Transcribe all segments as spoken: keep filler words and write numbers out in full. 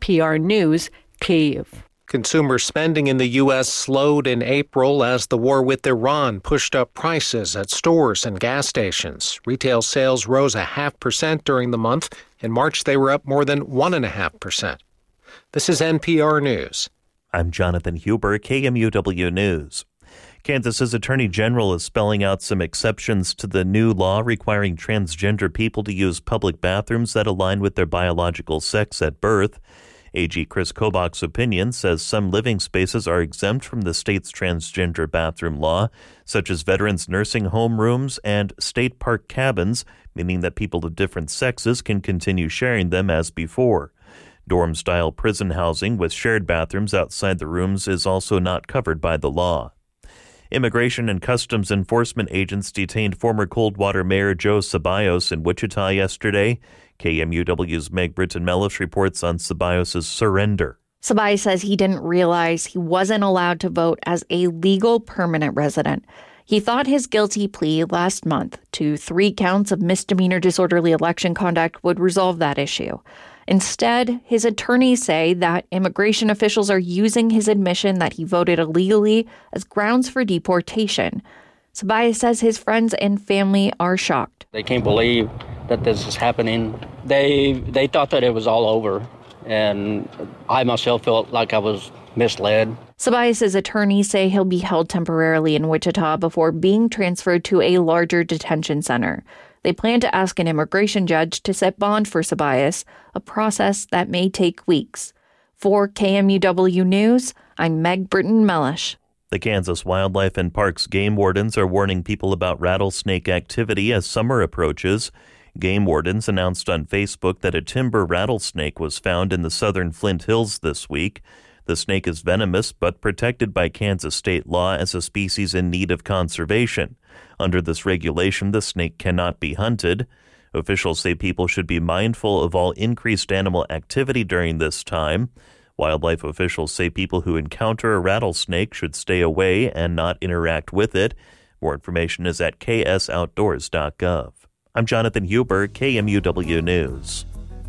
P R News, Kyiv. Consumer spending in the U S slowed in April as the war with Iran pushed up prices at stores and gas stations. Retail sales rose a half percent during the month. In March, they were up more than one and a half percent. This is N P R News. I'm Jonathan Huber, K M U W News. Kansas's Attorney General is spelling out some exceptions to the new law requiring transgender people to use public bathrooms that align with their biological sex at birth. A G Chris Kobach's opinion says some living spaces are exempt from the state's transgender bathroom law, such as veterans' nursing home rooms and state park cabins, meaning that people of different sexes can continue sharing them as before. Dorm-style prison housing with shared bathrooms outside the rooms is also not covered by the law. Immigration and Customs Enforcement agents detained former Coldwater Mayor Joe Ceballos in Wichita yesterday. K M U W's Meg Britton-Mellish reports on Ceballos' surrender. Ceballos says he didn't realize he wasn't allowed to vote as a legal permanent resident. He thought his guilty plea last month to three counts of misdemeanor disorderly election conduct would resolve that issue. Instead, his attorneys say that immigration officials are using his admission that he voted illegally as grounds for deportation. Ceballos says his friends and family are shocked. They can't believe that this is happening. They they thought that it was all over, and I myself felt like I was misled. Ceballos' attorneys say he'll be held temporarily in Wichita before being transferred to a larger detention center. They plan to ask an immigration judge to set bond for Ceballos, a process that may take weeks. For K M U W News, I'm Meg Britton-Mellish. The Kansas Wildlife and Parks game wardens are warning people about rattlesnake activity as summer approaches. Game wardens announced on Facebook that a timber rattlesnake was found in the southern Flint Hills this week. The snake is venomous but protected by Kansas state law as a species in need of conservation. Under this regulation, the snake cannot be hunted. Officials say people should be mindful of all increased animal activity during this time. Wildlife officials say people who encounter a rattlesnake should stay away and not interact with it. More information is at k s outdoors dot gov. I'm Jonathan Huber, K M U W News.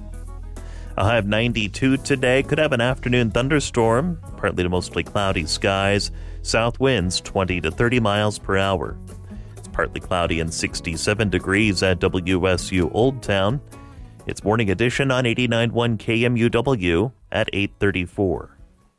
A high of ninety-two today. Could have an afternoon thunderstorm. Partly to mostly cloudy skies. South winds twenty to thirty miles per hour. It's partly cloudy and sixty-seven degrees at W S U Old Town. It's Morning Edition on eighty-nine point one K M U W at eight thirty-four.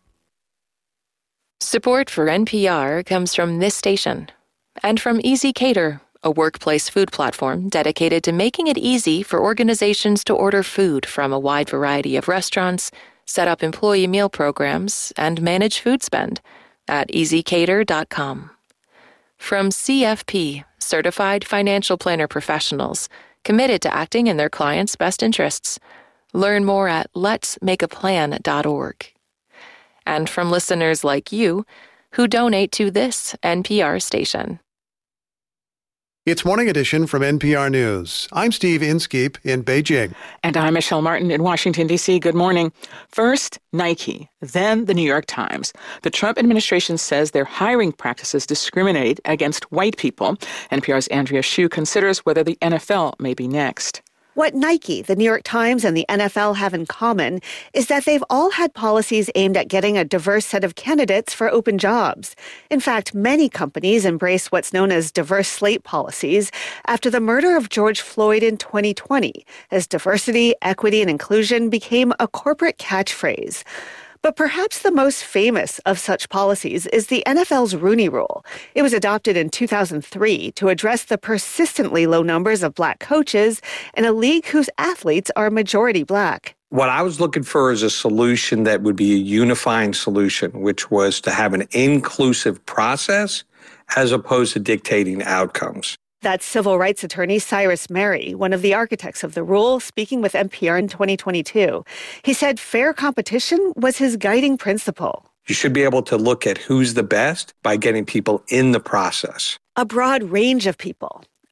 Support for N P R comes from this station and from Easy Cater, a workplace food platform dedicated to making it easy for organizations to order food from a wide variety of restaurants, set up employee meal programs, and manage food spend at easy cater dot com. From C F P, Certified Financial Planner Professionals, committed to acting in their clients' best interests. Learn more at lets make a plan dot org. And from listeners like you who donate to this N P R station. It's Morning Edition from N P R News. I'm Steve Inskeep in Beijing. And I'm Michelle Martin in Washington, D C. Good morning. First, Nike, then the New York Times. The Trump administration says their hiring practices discriminate against white people. N P R's Andrea Hsu considers whether the N F L may be next. What Nike, the New York Times, and the N F L have in common is that they've all had policies aimed at getting a diverse set of candidates for open jobs. In fact, many companies embrace what's known as diverse slate policies after the murder of George Floyd in twenty twenty, as diversity, equity, and inclusion became a corporate catchphrase. But perhaps the most famous of such policies is the N F L's Rooney Rule. It was adopted in two thousand three to address the persistently low numbers of black coaches in a league whose athletes are majority black. What I was looking for is a solution that would be a unifying solution, which was to have an inclusive process as opposed to dictating outcomes. That's civil rights attorney Cyrus Mehri, one of the architects of the rule, speaking with N P R in twenty twenty-two. He said fair competition was his guiding principle. You should be able to look at who's the best by getting people in the process. A broad range of people.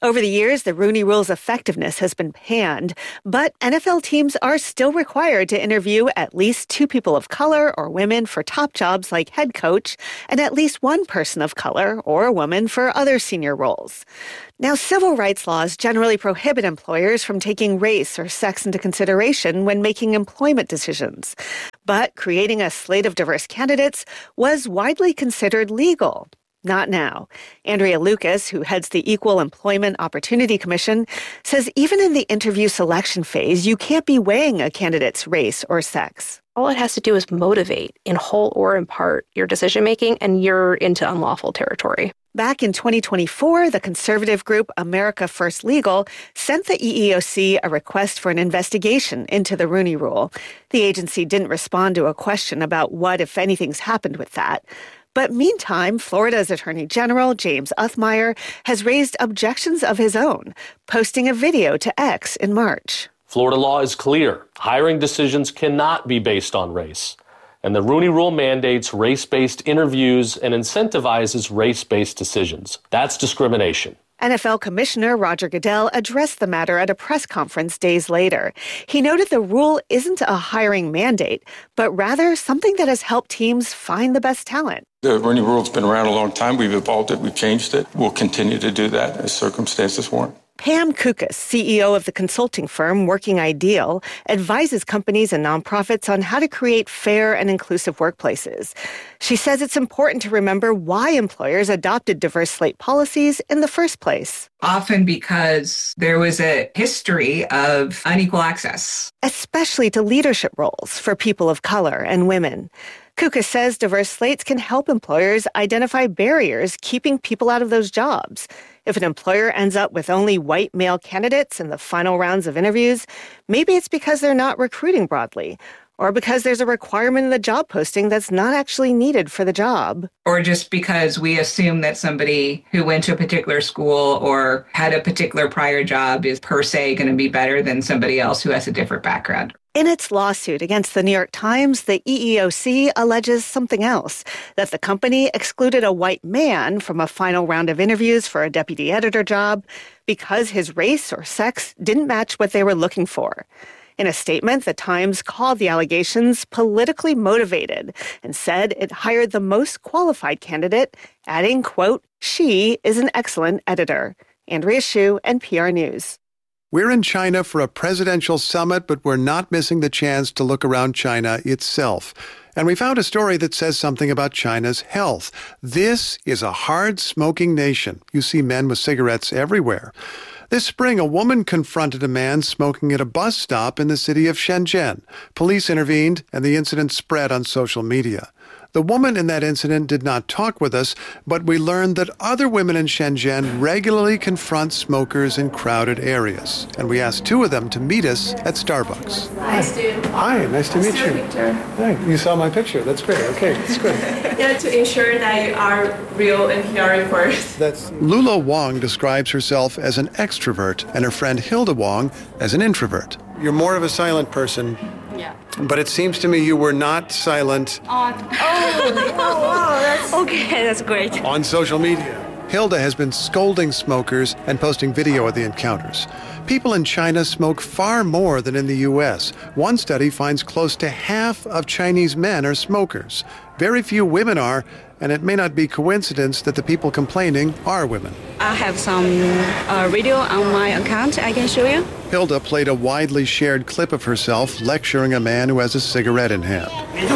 Over the years, the Rooney Rule's effectiveness has been panned, but N F L teams are still required to interview at least two people of color or women for top jobs like head coach, and at least one person of color or a woman for other senior roles. Now, civil rights laws generally prohibit employers from taking race or sex into consideration when making employment decisions. But creating a slate of diverse candidates was widely considered legal. Not now. Andrea Lucas, who heads the Equal Employment Opportunity Commission, says even in the interview selection phase, you can't be weighing a candidate's race or sex. All it has to do is motivate, in whole or in part, your decision-making, and you're into unlawful territory. Back in twenty twenty-four, the conservative group America First Legal sent the E E O C a request for an investigation into the Rooney Rule. The agency didn't respond to a question about what, if anything's happened with that. But meantime, Florida's Attorney General, James Uthmeier, has raised objections of his own, posting a video to X in March. Florida law is clear. Hiring decisions cannot be based on race. And the Rooney Rule mandates race-based interviews and incentivizes race-based decisions. That's discrimination. N F L Commissioner Roger Goodell addressed the matter at a press conference days later. He noted the rule isn't a hiring mandate, but rather something that has helped teams find the best talent. The Rooney Rule's been around a long time. We've evolved it. We've changed it. We'll continue to do that as circumstances warrant. Pam Kukas, C E O of the consulting firm Working Ideal, advises companies and nonprofits on how to create fair and inclusive workplaces. She says it's important to remember why employers adopted diverse slate policies in the first place. Often because there was a history of unequal access. Especially to leadership roles for people of color and women. Kukas says diverse slates can help employers identify barriers keeping people out of those jobs. If an employer ends up with only white male candidates in the final rounds of interviews, maybe it's because they're not recruiting broadly, or because there's a requirement in the job posting that's not actually needed for the job. Or just because we assume that somebody who went to a particular school or had a particular prior job is per se going to be better than somebody else who has a different background. In its lawsuit against the New York Times, the E E O C alleges something else, that the company excluded a white man from a final round of interviews for a deputy editor job because his race or sex didn't match what they were looking for. In a statement, the Times called the allegations politically motivated and said it hired the most qualified candidate, adding, quote, "She is an excellent editor." Andrea Hsu, N P R News. We're in China for a presidential summit, but we're not missing the chance to look around China itself. And we found a story that says something about China's health. This is a hard-smoking nation. You see men with cigarettes everywhere. This spring, a woman confronted a man smoking at a bus stop in the city of Shenzhen. Police intervened, and the incident spread on social media. The woman in that incident did not talk with us, but we learned that other women in Shenzhen regularly confront smokers in crowded areas. And we asked two of them to meet us at Starbucks. Nice to Hi, nice to meet you. Hi, you saw my picture. That's great. Okay, that's good. Yeah, to ensure that you are real N P R reporters. That's Lulo Wong describes herself as an extrovert and her friend Hilda Wong as an introvert. You're more of a silent person. Yeah. But it seems to me you were not silent. On. Oh, oh, wow, that's okay. That's great. On social media. Hilda has been scolding smokers and posting video of the encounters. People in China smoke far more than in the U S. One study finds close to half of Chinese men are smokers. Very few women are, and it may not be coincidence that the people complaining are women. I have some uh, video on my account I can show you. Hilda played a widely shared clip of herself lecturing a man who has a cigarette in hand.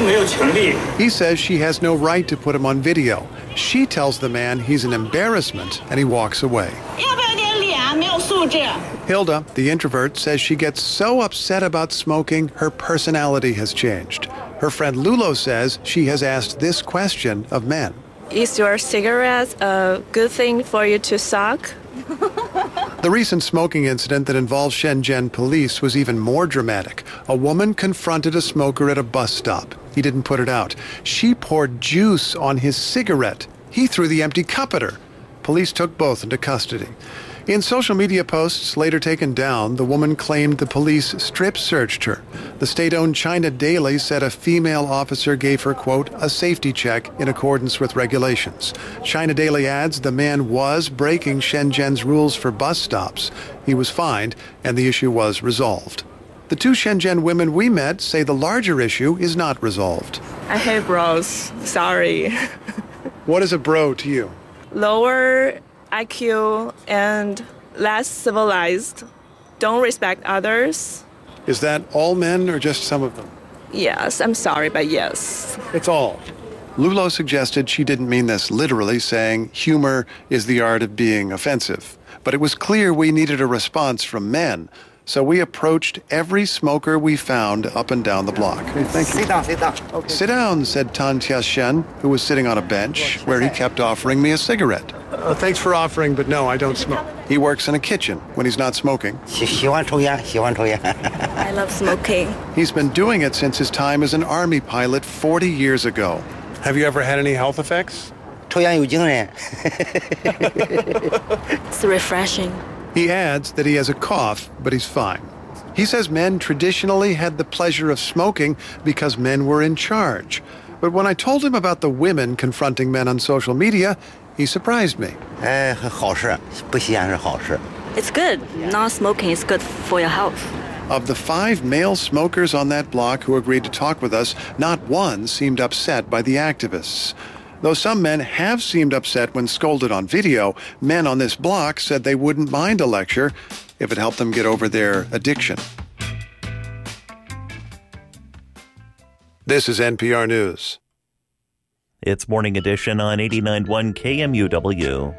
He says she has no right to put him on video. She tells the man he's an embarrassment, and he walks away. Hilda, the introvert, says she gets so upset about smoking, her personality has changed. Her friend Lulo says she has asked this question of men. Is your cigarette a good thing for you to suck? The recent smoking incident that involved Shenzhen police was even more dramatic. A woman confronted a smoker at a bus stop. He didn't put it out. She poured juice on his cigarette. He threw the empty cup at her. Police took both into custody. In social media posts later taken down, the woman claimed the police strip searched her. The state-owned China Daily said a female officer gave her, quote, a safety check in accordance with regulations. China Daily adds the man was breaking Shenzhen's rules for bus stops. He was fined, and the issue was resolved. The two Shenzhen women we met say the larger issue is not resolved. I hate bros. Sorry. What is a bro to you? Lower I Q and less civilized. Don't respect others. Is that all men or just some of them? Yes, I'm sorry, but yes. It's all. Lulo suggested she didn't mean this literally, saying humor is the art of being offensive. But it was clear we needed a response from men. So we approached every smoker we found up and down the block. Okay, thank you. Sit down, sit down. Okay. Sit down, said Tan Tia-shen, who was sitting on a bench where he kept offering me a cigarette. Uh, thanks for offering, but no, I don't smoke. He works in a kitchen when he's not smoking. I love smoking. He's been doing it since his time as an army pilot forty years ago. Have you ever had any health effects? It's refreshing. He adds that he has a cough, but he's fine. He says men traditionally had the pleasure of smoking because men were in charge. But when I told him about the women confronting men on social media, he surprised me. It's good. Not smoking is good for your health. Of the five male smokers on that block who agreed to talk with us, not one seemed upset by the activists. Though some men have seemed upset when scolded on video, men on this block said they wouldn't mind a lecture if it helped them get over their addiction. This is N P R News. It's Morning Edition on eighty-nine point one K M U W.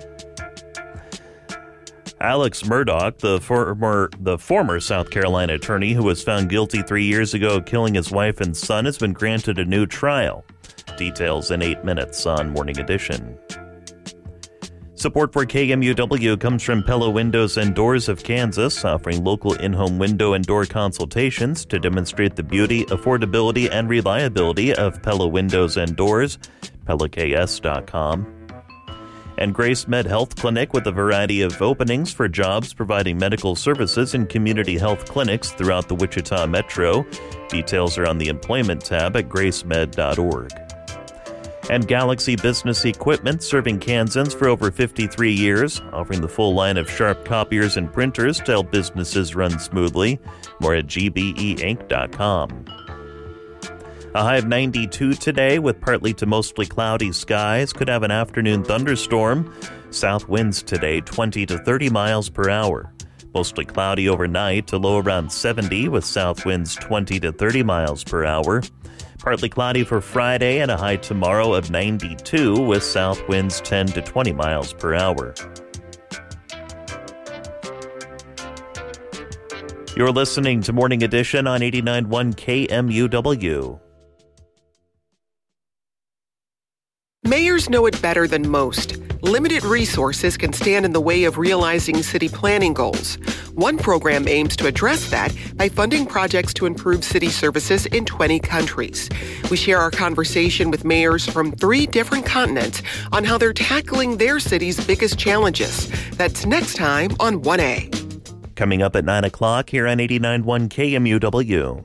Alex Murdaugh, the former the former South Carolina attorney who was found guilty three years ago of killing his wife and son, has been granted a new trial. Details in eight minutes on Morning Edition. Support for K M U W comes from Pella Windows and Doors of Kansas, offering local in-home window and door consultations to demonstrate the beauty, affordability, and reliability of Pella Windows and Doors. Pella K S dot com. And Grace Med Health Clinic, with a variety of openings for jobs providing medical services in community health clinics throughout the Wichita Metro. Details are on the employment tab at grace med dot org. And Galaxy Business Equipment, serving Kansans for over fifty-three years, offering the full line of Sharp copiers and printers to help businesses run smoothly. More at G B E Inc dot com. A high of ninety-two today with partly to mostly cloudy skies. Could have an afternoon thunderstorm. South winds today twenty to thirty miles per hour. Mostly cloudy overnight to low around seventy with south winds twenty to thirty miles per hour. Partly cloudy for Friday and a high tomorrow of ninety-two with south winds ten to twenty miles per hour. You're listening to Morning Edition on eighty-nine point one K M U W. Mayors know it better than most. Limited resources can stand in the way of realizing city planning goals. One program aims to address that by funding projects to improve city services in twenty countries. We share our conversation with mayors from three different continents on how they're tackling their city's biggest challenges. That's next time on one A. Coming up at nine o'clock here on eighty-nine point one K M U W.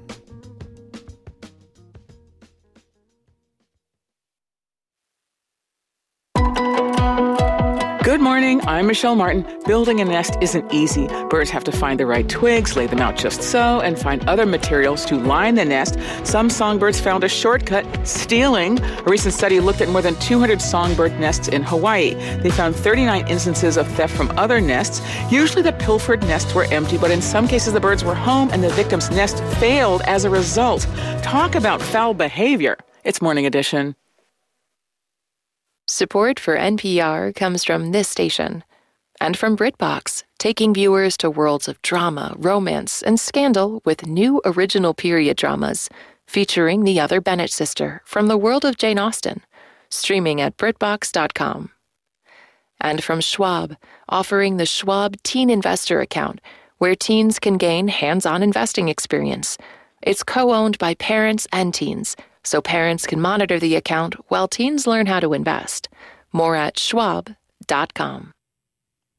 Good morning, I'm Michelle Martin. Building a nest isn't easy. Birds have to find the right twigs, lay them out just so, and find other materials to line the nest. Some songbirds found a shortcut, stealing. A recent study looked at more than two hundred songbird nests in Hawaii. They found thirty-nine instances of theft from other nests. Usually the pilfered nests were empty, but in some cases the birds were home and the victim's nest failed as a result. Talk about foul behavior. It's Morning Edition. Support for N P R comes from this station and from BritBox, taking viewers to worlds of drama, romance, and scandal with new original period dramas featuring the other Bennett sister from the world of Jane Austen, streaming at brit box dot com. And from Schwab, offering the Schwab Teen Investor Account, where teens can gain hands-on investing experience. It's co-owned by parents and teens, so parents can monitor the account while teens learn how to invest. More at schwab dot com.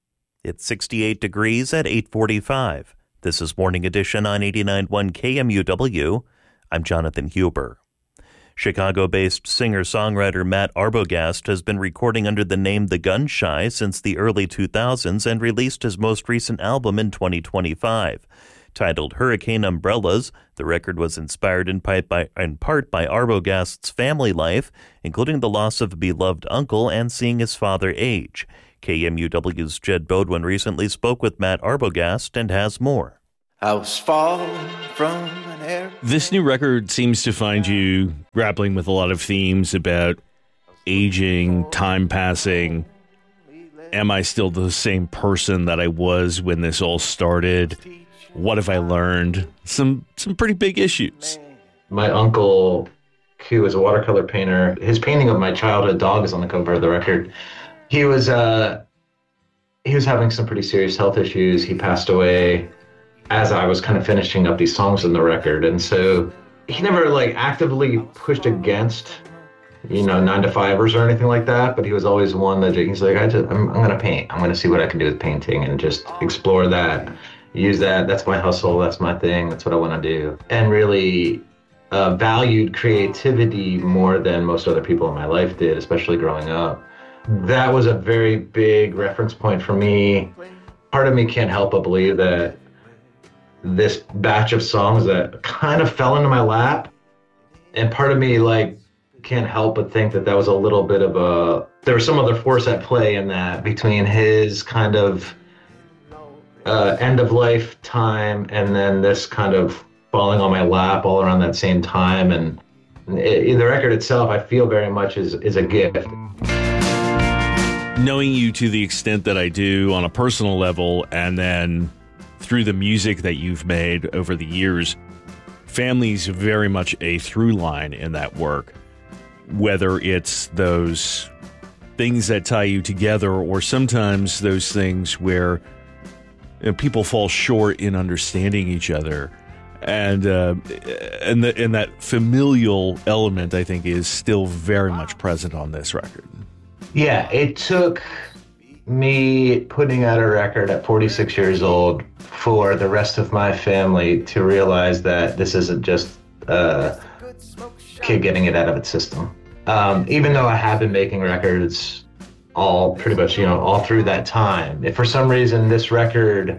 It's sixty-eight degrees at eight forty-five. This is Morning Edition on eighty-nine point one K M U W. I'm Jonathan Huber. Chicago-based singer-songwriter Matt Arbogast has been recording under the name The Gunshy since the early two thousands and released his most recent album in twenty twenty-five. Titled Hurricane Umbrellas, the record was inspired in part by, in part by Arbogast's family life, including the loss of a beloved uncle and seeing his father age. K M U W's Jed Bodwin recently spoke with Matt Arbogast and has more. I was falling from an air. This new record seems to find you grappling with a lot of themes about aging, time passing. Am I still the same person that I was when this all started? What have I learned? Some some pretty big issues. My uncle, who was a watercolor painter, his painting of my childhood dog is on the cover of the record. He was uh, he was having some pretty serious health issues. He passed away as I was kind of finishing up these songs in the record. And so he never like actively pushed against, you know, nine to fivers or anything like that. But he was always one that he's like, I just, I'm, I'm going to paint. I'm going to see what I can do with painting and just explore that, use that. That's my hustle. That's my thing. That's what I want to do. And really uh, valued creativity more than most other people in my life did, especially growing up. That was a very big reference point for me. Part of me can't help but believe that this batch of songs that kind of fell into my lap, and part of me like can't help but think that that was a little bit of a, there was some other force at play in that between his kind of uh, end of life time and then this kind of falling on my lap all around that same time. And it, the record itself, I feel very much is is a gift. Knowing you to the extent that I do on a personal level, and then through the music that you've made over the years, family's very much a through line in that work. Whether it's those things that tie you together or sometimes those things where you know, people fall short in understanding each other. And uh, and, the, and that familial element, I think, is still very much present on this record. Yeah, it took me putting out a record at forty-six years old for the rest of my family to realize that this isn't just a kid getting it out of its system. Um, even though I have been making records all pretty much, you know, all through that time, if for some reason this record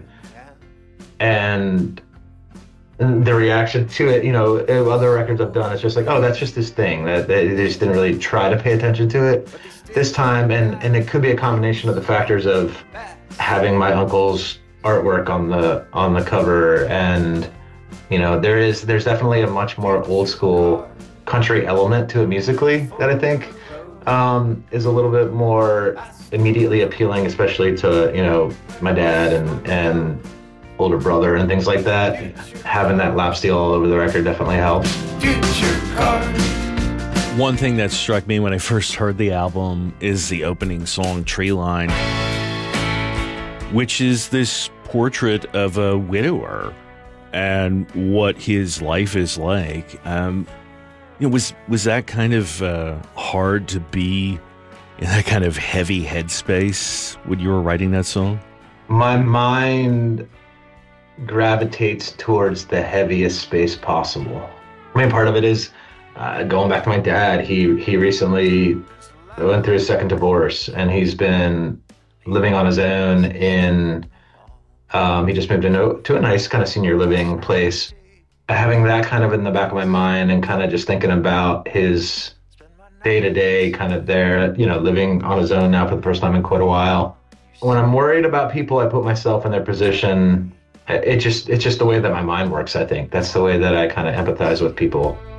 and the reaction to it, you know, other records I've done, it's just like, oh, that's just this thing that they just didn't really try to pay attention to it this time. And, and it could be a combination of the factors of having my uncle's artwork on the on the cover, and you know, there is there's definitely a much more old school country element to it musically that I think um, is a little bit more immediately appealing, especially to, you know, my dad and and older brother and things like that. Having that lap steel all over the record definitely helps. One thing that struck me when I first heard the album is the opening song, Tree Line, which is this portrait of a widower and what his life is like. Um, you know, was was that kind of uh, hard to be in that kind of heavy headspace when you were writing that song? My mind gravitates towards the heaviest space possible. I mean, part of it is uh, going back to my dad. He he recently went through his second divorce, and he's been living on his own in, um, he just moved into to a nice kind of senior living place. Having that kind of in the back of my mind and kind of just thinking about his day-to-day kind of there, you know, living on his own now for the first time in quite a while. When I'm worried about people, I put myself in their position. It just, it's just the way that my mind works, I think. That's the way that I kind of empathize with people.